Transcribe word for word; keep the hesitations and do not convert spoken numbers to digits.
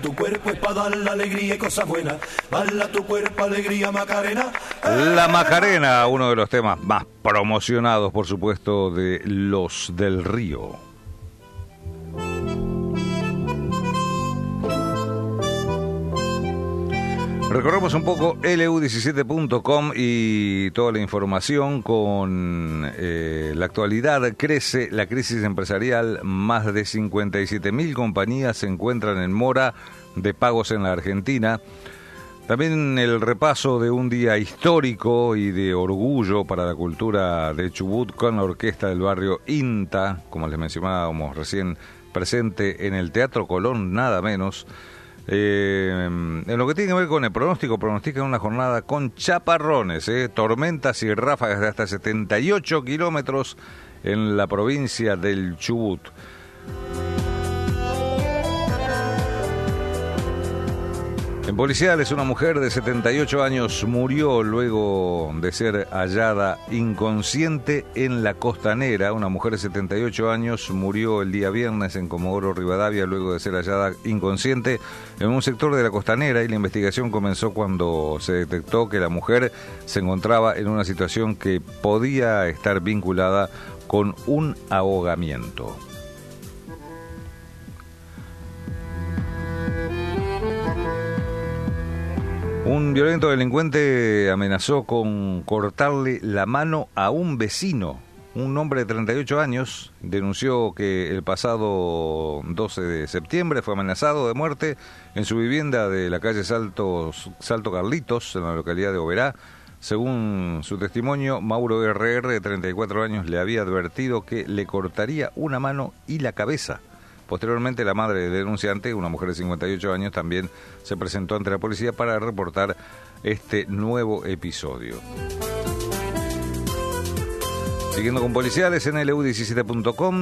tu cuerpo es para dar la alegría y cosas buenas. Bala tu cuerpo, alegría, Macarena. La Macarena, uno de los temas más promocionados, por supuesto, de Los del Río. Recorremos un poco L U diecisiete punto com y toda la información con eh, la actualidad. Crece la crisis empresarial, más de cincuenta y siete mil compañías se encuentran en mora de pagos en la Argentina. También el repaso de un día histórico y de orgullo para la cultura de Chubut con la orquesta del barrio INTA, como les mencionábamos recién, presente en el Teatro Colón, nada menos. Eh, en lo que tiene que ver con el pronóstico, pronostican una jornada con chaparrones, eh, tormentas y ráfagas de hasta setenta y ocho kilómetros en la provincia del Chubut. En Policiales, una mujer de setenta y ocho años murió luego de ser hallada inconsciente en la Costanera. Una mujer de setenta y ocho años murió el día viernes en Comodoro Rivadavia luego de ser hallada inconsciente en un sector de la Costanera, y la investigación comenzó cuando se detectó que la mujer se encontraba en una situación que podía estar vinculada con un ahogamiento. Un violento delincuente amenazó con cortarle la mano a un vecino. Un hombre de treinta y ocho años denunció que el pasado doce de septiembre fue amenazado de muerte en su vivienda de la calle Salto, Salto Carlitos, en la localidad de Oberá. Según su testimonio, Mauro R R, de treinta y cuatro años, le había advertido que le cortaría una mano y la cabeza. Posteriormente, la madre del denunciante, una mujer de cincuenta y ocho años, también se presentó ante la policía para reportar este nuevo episodio. Siguiendo con Policiales en L U diecisiete punto com.